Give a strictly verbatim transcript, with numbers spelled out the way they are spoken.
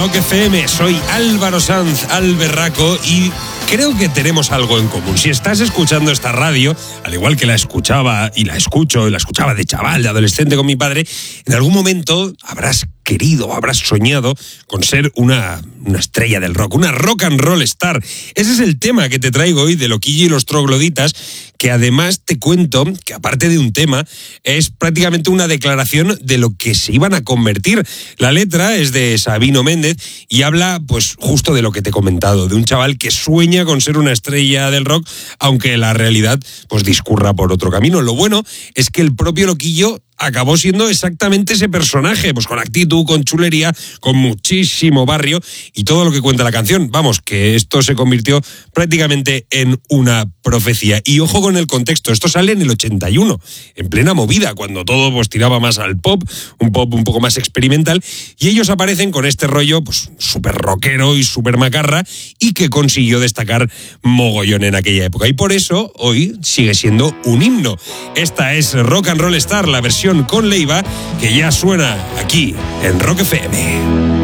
Rock F M, soy Álvaro Sanz, Alberraco, y creo que tenemos algo en común. Si estás escuchando esta radio, al igual que la escuchaba y la escucho, y la escuchaba de chaval, de adolescente con mi padre, en algún momento habrás querido, habrás soñado con ser una, una estrella del rock, una rock and roll star. Ese es el tema que te traigo hoy de Loquillo y los Trogloditas, que además te cuento que aparte de un tema, es prácticamente una declaración de lo que se iban a convertir. La letra es de Sabino Méndez y habla pues justo de lo que te he comentado, de un chaval que sueña con ser una estrella del rock, aunque la realidad pues discurra por otro camino. Lo bueno es que el propio Loquillo acabó siendo exactamente ese personaje, pues con actitud, con chulería, con muchísimo barrio y todo lo que cuenta la canción. Vamos, que esto se convirtió prácticamente en una profecía. Y ojo con el contexto, esto sale en el ochenta y uno, en plena movida, cuando todo pues tiraba más al pop, un pop un poco más experimental, y ellos aparecen con este rollo pues súper rockero y súper macarra, y que consiguió destacar mogollón en aquella época. Y por eso hoy sigue siendo un himno. Esta es Rock and Roll Star, la versión con Leiva, que ya suena aquí en Rock F M.